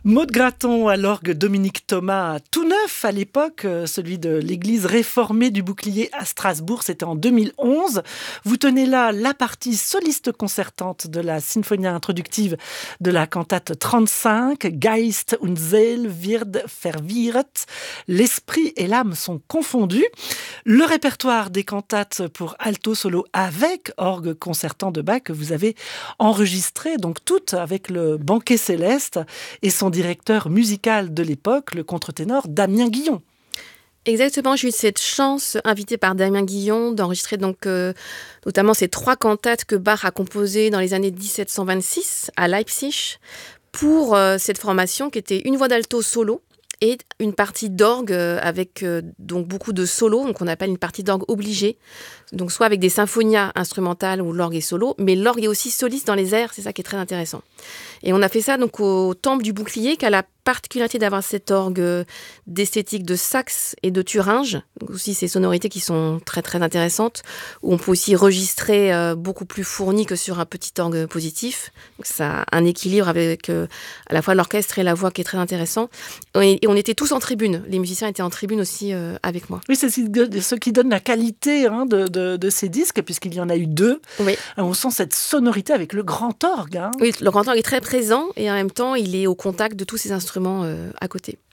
Maud Graton à l'orgue, Dominique Thomas, tout neuf à l'époque, celui de l'église réformée du Bouclier à Strasbourg, c'était en 2011. Vous tenez là la partie soliste concertante de la Sinfonia introductive de la cantate 35, Geist und Seele wird verwirrt, l'esprit et l'âme sont confondus. Le répertoire des cantates pour alto solo avec orgue concertant de Bach que vous avez enregistré, donc toutes avec le banquet céleste et son directeur musical de l'époque, le contre-ténor Damien Guillon. Exactement, j'ai eu cette chance, invitée par Damien Guillon, d'enregistrer notamment ces 3 cantates que Bach a composées dans les années 1726 à Leipzig pour cette formation qui était une voix d'alto solo et une partie d'orgue avec donc beaucoup de solos, donc on appelle une partie d'orgue obligée, donc soit avec des symphonias instrumentales où l'orgue est solo, mais l'orgue est aussi soliste dans les airs, c'est ça qui est très intéressant. Et on a fait ça donc au Temple du Bouclier, qui a la particularité d'avoir cet orgue d'esthétique de Saxe et de Thuringe, donc aussi ces sonorités qui sont très très intéressantes, où on peut aussi enregistrer beaucoup plus fourni que sur un petit orgue positif. Donc ça a un équilibre avec à la fois l'orchestre et la voix qui est très intéressant. Et on était tous en tribune, les musiciens étaient en tribune aussi avec moi. Oui, c'est ce qui donne la qualité de ces disques, puisqu'il y en a eu 2. Oui. On sent cette sonorité avec le grand orgue. Oui, le grand orgue est très présent et en même temps, il est au contact de tous ces instruments à côté.